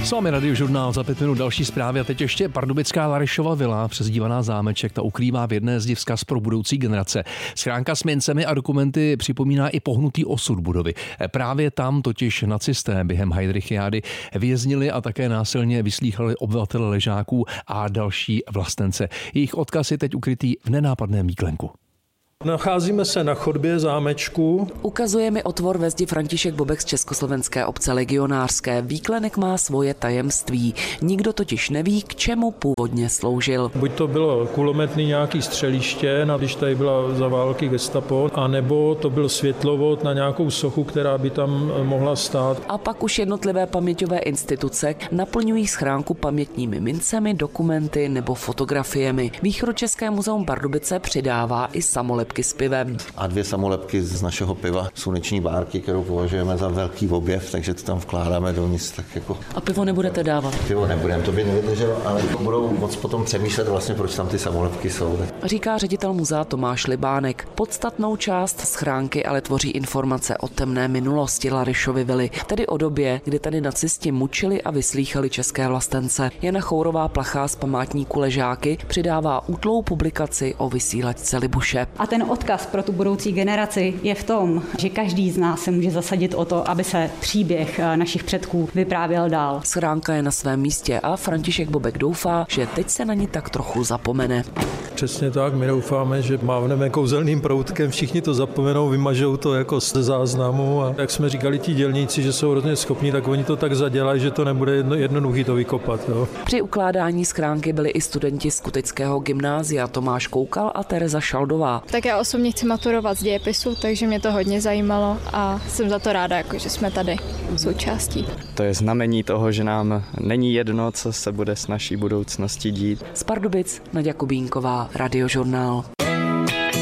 S vámi Radiožurnál, za 5 minut další zprávy a teď ještě pardubická Larišova vila, přezdívaná Zámeček, ta ukrývá v jedné zdi vzkaz pro budoucí generace. Schránka s mincemi a dokumenty připomíná i pohnutý osud budovy. Právě tam totiž nacisté během Heydrichiády věznili a také násilně vyslýchali obyvatele Ležáků a další vlastence. Jejich odkaz je teď ukrytý v nenápadném výklenku. Nacházíme se na chodbě zámečku. Ukazuje mi otvor ve zdi František Bobek z československé obce legionářské. Výklenek má svoje tajemství. Nikdo totiž neví, k čemu původně sloužil. Buď to bylo kulometný nějaký střeliště, když tady byla za války gestapo, anebo to byl světlovod na nějakou sochu, která by tam mohla stát. A pak už jednotlivé paměťové instituce naplňují schránku pamětními mincemi, dokumenty nebo fotografiemi. Východočeské muzeum Pardubice přidává i samolepky s pivem. A 2 samolepky z našeho piva, sluneční bárky, kterou považujeme za velký objev, takže to tam vkládáme dovnitř. Tak jako... A pivo nebudete dávat? Pivo nebudeme, to by nevydrželo, ale budou moc potom přemýšlet vlastně, proč tam ty samolepky jsou. Říká ředitel muzea Tomáš Libánek. Podstatnou část schránky ale tvoří informace o temné minulosti Larišovy vily, tedy o době, kdy tady nacisti mučili a vyslýchali české vlastence. Jana Chourová Plachá z památníku Ležáky přidává útlou publikaci o vysílačce Libuše. A ten odkaz pro tu budoucí generaci je v tom, že každý z nás se může zasadit o to, aby se příběh našich předků vyprávěl dál. Schránka je na svém místě a František Bobek doufá, že teď se na ní tak trochu zapomene. Přesně tak, my doufáme, že mávneme kouzelným proutkem, všichni to zapomenou, vymažou to jako z záznamu a jak jsme říkali ti dělníci, že jsou hrozně schopní, tak oni to tak zadělají, že to nebude jednoduchý to vykopat. Jo. Při ukládání schránky byli i studenti z Kutického gymnázia Tomáš Koukal a Tereza Šaldová. Tak já osobně chci maturovat z dějepisu, takže mě to hodně zajímalo a jsem za to ráda, jako že jsme tady součástí. To je znamení toho, že nám není jedno, co se bude s naší budoucností dít. Z Pardubic Naďa Kubínková, Radiožurnál.